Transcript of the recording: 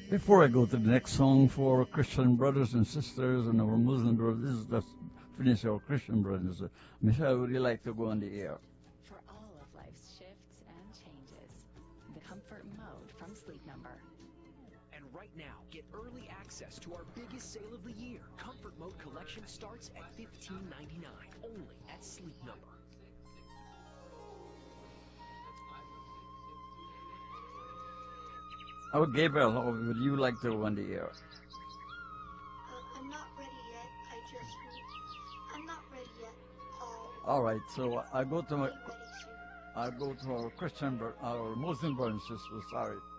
Before I go to the next song for Christian brothers and sisters and our Muslim brothers, this is just finish our Christian brothers. Michelle, would you like to go on the air? For all of life's shifts and changes, the Comfort Mode from Sleep Number. And right now, get early access to our biggest sale of the year. Comfort Mode collection starts at $15.99, only at Sleep Number. Oh, Gabriel, would you like to go on the air? I'm not ready yet. I'm not ready yet, Paul. All right, so I go to I'll my, be ready soon. I go to our Muslim brothers and sisters. Sorry.